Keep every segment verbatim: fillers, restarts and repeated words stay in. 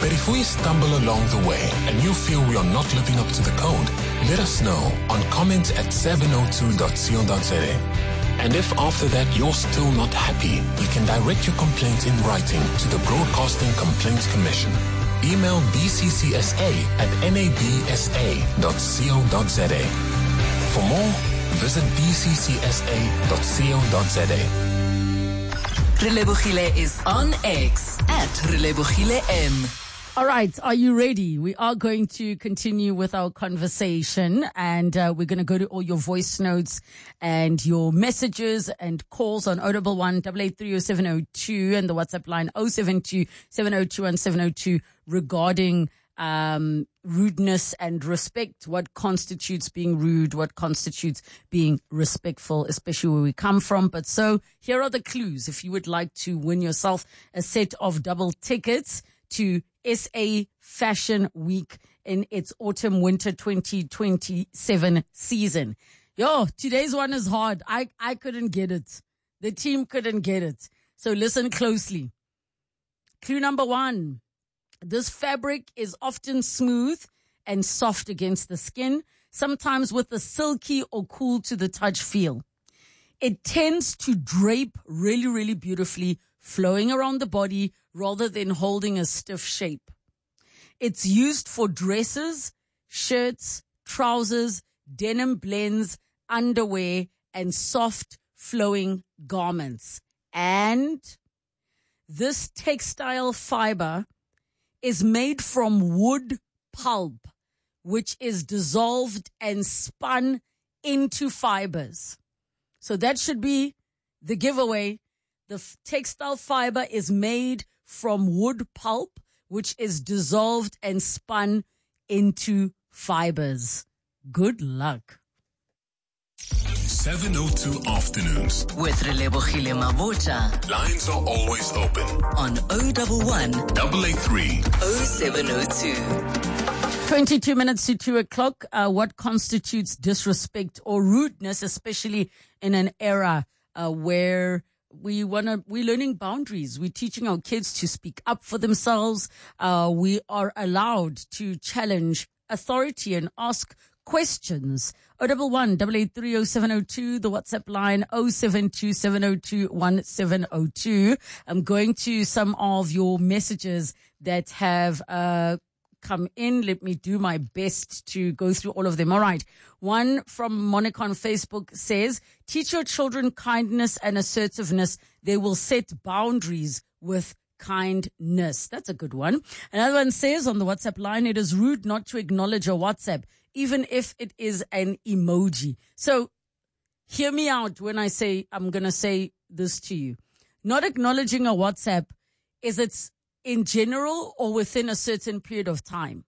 But if we stumble along the way and you feel we are not living up to the code, let us know on comment at seven oh two dot co dot za. And if after that you're still not happy, you can direct your complaint in writing to the Broadcasting Complaints Commission. Email b c c s a at n a b s a dot co dot za. For more, visit b c c s a dot co dot za. Relebogile is on X at Relebogile M. All right, are you ready? We are going to continue with our conversation, and uh, we're going to go to all your voice notes and your messages and calls on oh one one, eight eight three oh seven oh two and the WhatsApp line oh seven two, seven oh two one seven oh two regarding um, rudeness and respect. What constitutes being rude? What constitutes being respectful, especially where we come from? But so here are the clues. If you would like to win yourself a set of double tickets to S A Fashion Week in its autumn winter twenty twenty-seven season. Yo, today's one is hard. I, I couldn't get it. The team couldn't get it. So listen closely. Clue number one. This fabric is often smooth and soft against the skin, sometimes with a silky or cool to the touch feel. It tends to drape really, really beautifully, flowing around the body rather than holding a stiff shape. It's used for dresses, shirts, trousers, denim blends, underwear, and soft flowing garments. And this textile fiber is made from wood pulp, which is dissolved and spun into fibers. So that should be the giveaway. The f- textile fiber is made from wood pulp, which is dissolved and spun into fibers. Good luck. seven oh two Afternoons With Relebogile Mabotja Lines are always open on oh one one, eight eight three oh seven oh two. twenty-two minutes to two o'clock. Uh, what constitutes disrespect or rudeness, especially in an era uh, where we want to, we're learning boundaries. We're teaching our kids to speak up for themselves. Uh, we are allowed to challenge authority and ask questions. oh one one, eight eight three oh seven oh two, the WhatsApp line oh seven two, seven oh two, one seven oh two. I'm going to some of your messages that have uh come in. Let me do my best to go through all of them. All right. One from Monica on Facebook says, teach your children kindness and assertiveness. They will set boundaries with kindness. That's a good one. Another one says on the WhatsApp line, it is rude not to acknowledge a WhatsApp, even if it is an emoji. So hear me out when I say, I'm going to say this to you. Not acknowledging a WhatsApp is it's in general or within a certain period of time.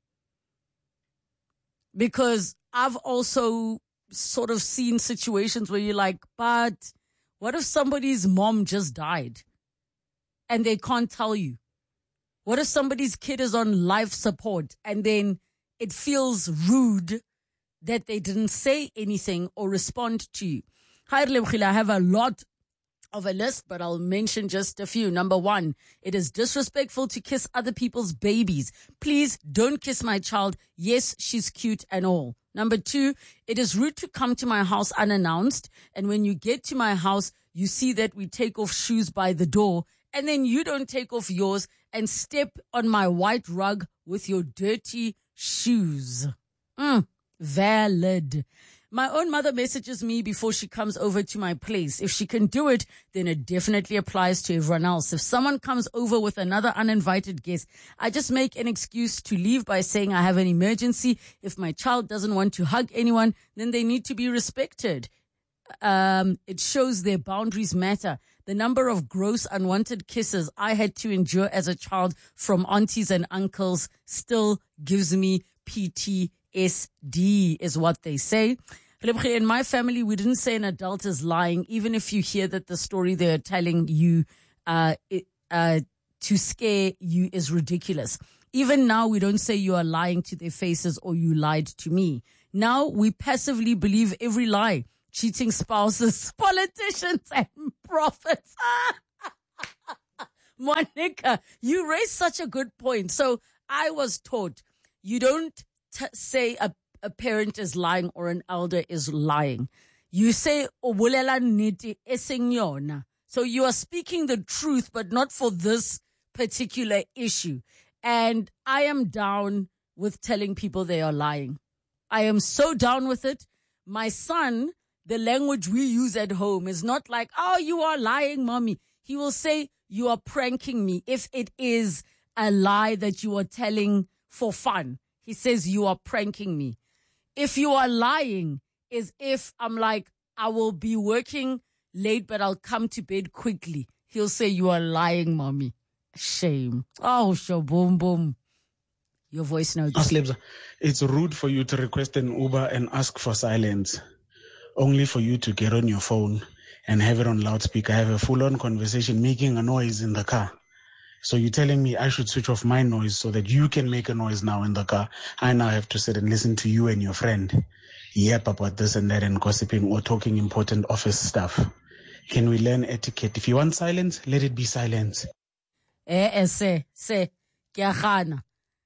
Because I've also sort of seen situations where you're like, but what if somebody's mom just died and they can't tell you? What if somebody's kid is on life support and then it feels rude that they didn't say anything or respond to you? Hi, Relebogile, I have a lot of a list, but I'll mention just a few. Number one, it is disrespectful to kiss other people's babies. Please don't kiss my child. Yes, she's cute and all. Number two, it is rude to come to my house unannounced. And when you get to my house, you see that we take off shoes by the door and then you don't take off yours and step on my white rug with your dirty shoes. Mm, valid. My own mother messages me before she comes over to my place. If she can do it, then it definitely applies to everyone else. If someone comes over with another uninvited guest, I just make an excuse to leave by saying I have an emergency. If my child doesn't want to hug anyone, then they need to be respected. Um, it shows their boundaries matter. The number of gross unwanted kisses I had to endure as a child from aunties and uncles still gives me P T S D is what they say. In my family, we didn't say an adult is lying, even if you hear that the story they're telling you uh, it, uh, to scare you is ridiculous. Even now, we don't say you are lying to their faces or you lied to me. Now, we passively believe every lie. Cheating spouses, politicians, and prophets. Monica, you raised such a good point. So I was taught you don't t- say a, a parent is lying or an elder is lying. You say, o bolela nnete e seng yona. So you are speaking the truth, but not for this particular issue. And I am down with telling people they are lying. I am so down with it. My son, the language we use at home is not like, oh, you are lying, mommy. He will say, you are pranking me. If it is a lie that you are telling for fun, he says, you are pranking me. If you are lying is if I'm like, I will be working late, but I'll come to bed quickly. He'll say, you are lying, mommy. Shame. Oh, sho boom, boom. Your voice note. Aslebza, it's rude for you to request an Uber and ask for silence, only for you to get on your phone and have it on loudspeaker, have a full-on conversation making a noise in the car. So you're telling me I should switch off my noise so that you can make a noise now in the car. I now have to sit and listen to you and your friend yap about this and that and gossiping or talking important office stuff. Can we learn etiquette? If you want silence, let it be silence. Eh, eh, se, se, kiagana.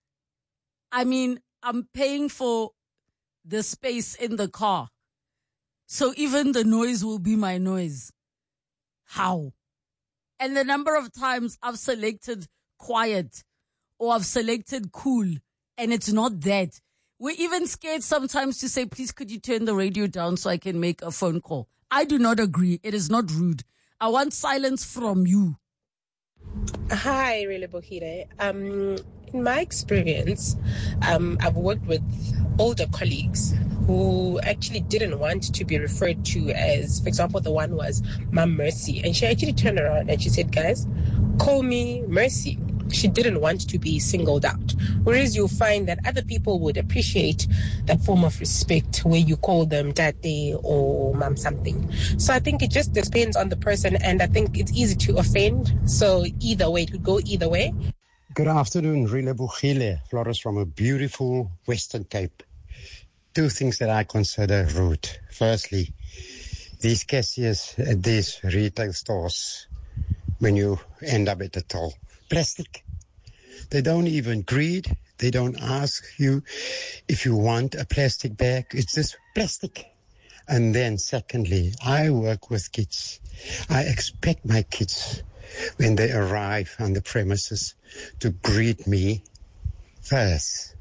I mean, I'm paying for the space in the car. So even the noise will be my noise. How? And the number of times I've selected quiet or I've selected cool and it's not that. We're even scared sometimes to say, please, could you turn the radio down so I can make a phone call? I do not agree. It is not rude. I want silence from you. Hi, Relebohile. Um, in my experience, um, I've worked with older colleagues who actually didn't want to be referred to as, for example, the one was Mom Mercy. And she actually turned around and she said, guys, call me Mercy. She didn't want to be singled out. Whereas you'll find that other people would appreciate that form of respect where you call them Tate or Mom something. So I think it just depends on the person, and I think it's easy to offend. So either way, it could go either way. Good afternoon, Relebohile, Flores from a beautiful Western Cape. Two things that I consider rude. Firstly, these cashiers at these retail stores, when you end up at the till, plastic. They don't even greet. They don't ask you if you want a plastic bag. It's just plastic. And then secondly, I work with kids. I expect my kids, when they arrive on the premises, to greet me first.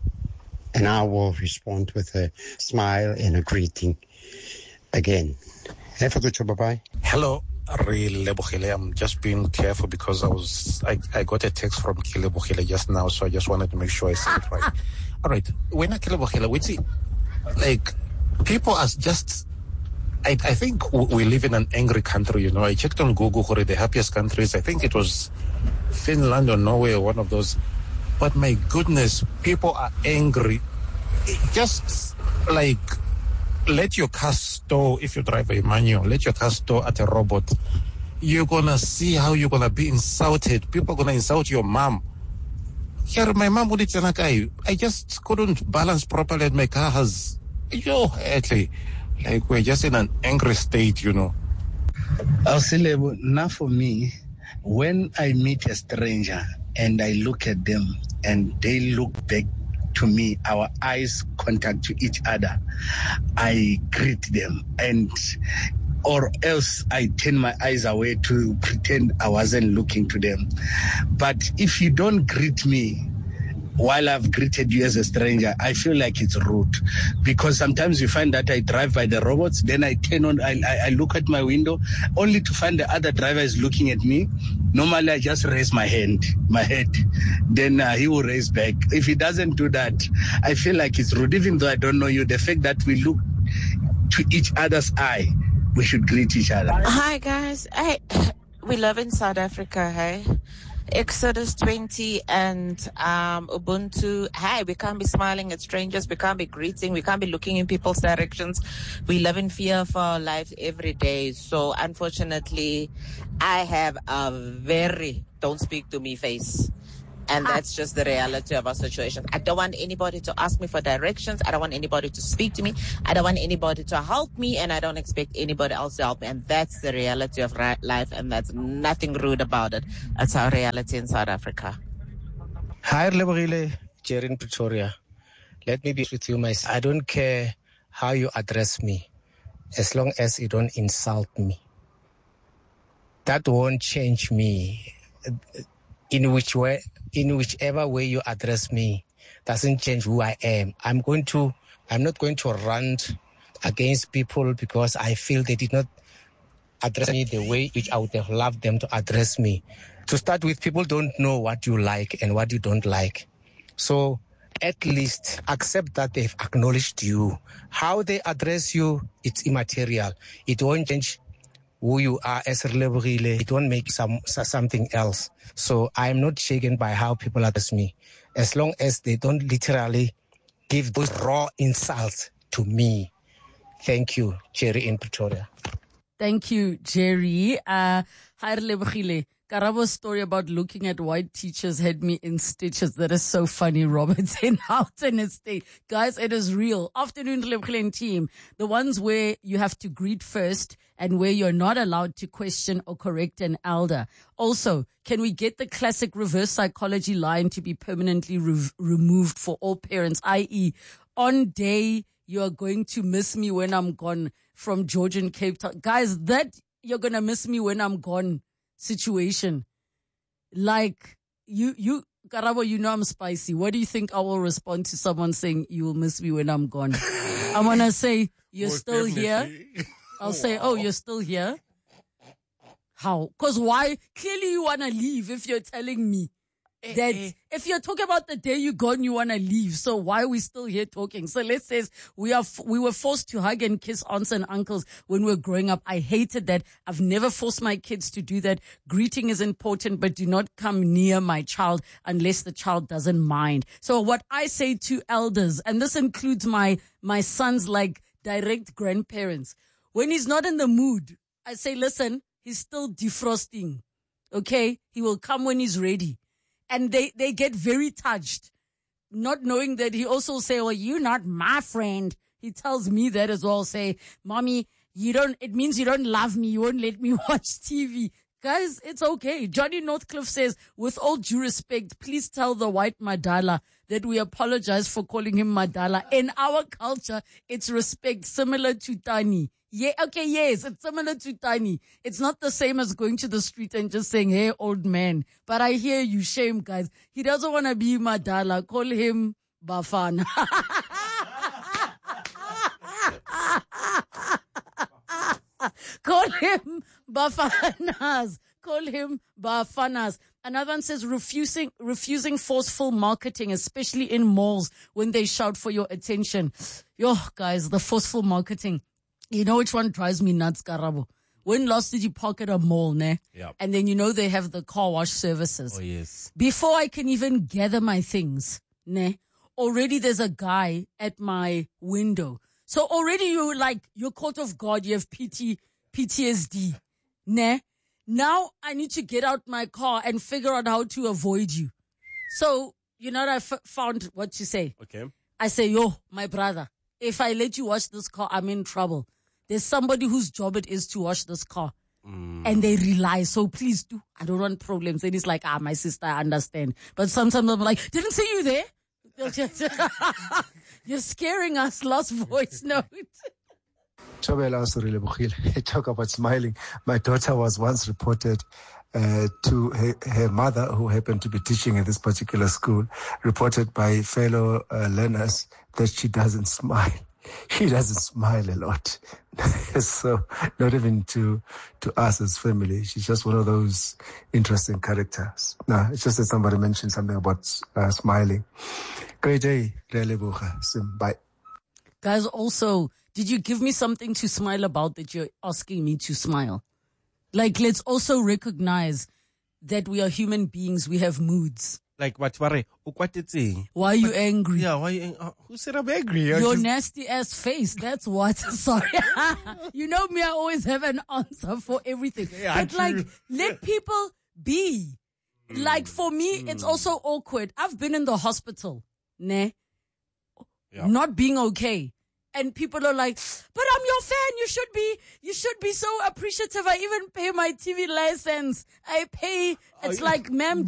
And I will respond with a smile and a greeting again. Have a good show. Bye-bye. Hello. Relebohile. I'm just being careful because I was I, I got a text from Kilebohile just now, so I just wanted to make sure I said it right. All right. When I Kilebohile, we see like people are just I I think we live in an angry country, you know. I checked on Google for the happiest countries. I think it was Finland or Norway or one of those. But my goodness, people are angry. It just like let your car store, if you drive a manual, let your car store at a robot. You're going to see how you're going to be insulted. People are going to insult your mom. Here, my mom would say, I just couldn't balance properly and my car has, yo, actually, like we're just in an angry state, you know. Ausilebo, now for me, when I meet a stranger and I look at them and they look back to me, our eyes contact to each other, I greet them, and or else I turn my eyes away to pretend I wasn't looking to them. But if you don't greet me while I've greeted you as a stranger, I feel like it's rude, because sometimes you find that I drive by the robots, then I turn on, I, I, I look at my window, only to find the other driver is looking at me. Normally, I just raise my hand, my head, then uh, he will raise back. If he doesn't do that, I feel like it's rude, even though I don't know you. The fact that we look to each other's eye, we should greet each other. Hi, guys. Hey, we live in South Africa, hey? Exodus twenty and um, Ubuntu. Hey, we can't be smiling at strangers. We can't be greeting. We can't be looking in people's directions. We live in fear for our lives every day. So, unfortunately, I have a very don't speak to me face. And that's just the reality of our situation. I don't want anybody to ask me for directions. I don't want anybody to speak to me. I don't want anybody to help me. And I don't expect anybody else to help me. And that's the reality of life. And that's nothing rude about it. That's our reality in South Africa. Hi, Relebohile, Jerry in Pretoria. Let me be with you, my son. I don't care how you address me, as long as you don't insult me. That won't change me. In which way, in whichever way you address me, doesn't change who I am. I'm going to, I'm not going to rant against people because I feel they did not address me the way which I would have loved them to address me. To start with, people don't know what you like and what you don't like. So at least accept that they've acknowledged you. How they address you, it's immaterial. It won't change who you are as Relebohile. It won't make some something else. So I'm not shaken by how people address me, as long as they don't literally give those raw insults to me. Thank you, Jerry in Pretoria. Thank you, Jerry. Uh, hi, Relebohile. Karabo's story about looking at white teachers had me in stitches. That is so funny, Robert, in Houghton Estate. Guys, it is real. Afternoon, Relebohile team. The ones where you have to greet first and where you're not allowed to question or correct an elder. Also, can we get the classic reverse psychology line to be permanently re- removed for all parents, that is, on day you are going to miss me when I'm gone, from Georgian Cape Town. Guys, that you're going to miss me when I'm gone situation. Like, you, you, Karabo, you know I'm spicy. What do you think I will respond to someone saying you will miss me when I'm gone? I'm going to say, you're Most still definitely. Here. I'll oh, say, wow. Oh, you're still here? How? Because why? Clearly you want to leave if you're telling me that eh, eh. if you're talking about the day you're gone, you want to leave. So why are we still here talking? So let's say we are, we were forced to hug and kiss aunts and uncles when we were growing up. I hated that. I've never forced my kids to do that. Greeting is important, but do not come near my child unless the child doesn't mind. So what I say to elders, and this includes my, my son's like direct grandparents, when he's not in the mood, I say, listen, he's still defrosting. Okay. He will come when he's ready. And they, they get very touched, not knowing that he also say, well, you're not my friend. He tells me that as well. Say, mommy, you don't, it means you don't love me. You won't let me watch T V. Guys, it's okay. Johnny Northcliffe says, with all due respect, please tell the white Madala that we apologize for calling him Madala. In our culture, it's respect, similar to Tani. Yeah, okay, yes, it's similar to Tani. It's not the same as going to the street and just saying, hey, old man. But I hear you, shame, guys. He doesn't want to be Madala. Call him Bafana. Call him Bafanas. Call him Bafanas. Another one says refusing, refusing forceful marketing, especially in malls when they shout for your attention. Yo, guys, the forceful marketing. You know which one drives me nuts, Karabo? When last did you park at a mall, ne? Yep. And then you know they have the car wash services. Oh, yes. Before I can even gather my things, ne? Already there's a guy at my window. So already you're like, you're caught off guard. You have P T, P T S D, ne? Now I need to get out my car and figure out how to avoid you. So, you know what I f- found what to say? Okay. I say, yo, my brother, if I let you wash this car, I'm in trouble. There's somebody whose job it is to wash this car. Mm. And they rely. So please do. I don't want problems. And he's like, ah, my sister, I understand. But sometimes I'm like, didn't see you there. You're scaring us. Lost voice note. Talk about smiling. My daughter was once reported uh, to her, her mother, who happened to be teaching at this particular school, reported by fellow uh, learners that she doesn't smile. She doesn't smile a lot. So not even to to us as family. She's just one of those interesting characters. No, it's just that somebody mentioned something about uh, smiling. Great day, Relebohile. Bye. Guys, also, did you give me something to smile about that you're asking me to smile? Like, let's also recognize that we are human beings. We have moods. Like, what, why are you angry? Yeah, why? Ang- uh, who said I'm angry? Your just... nasty ass face. That's what. Sorry. You know me, I always have an answer for everything. Yeah, but, like, let people be. Mm. Like, for me, mm. it's also awkward. I've been in the hospital, ne? Yeah. Not being okay. And people are like, but I'm your fan. You should be, you should be so appreciative. I even pay my T V license. I pay, it's oh, yeah. like, ma'am,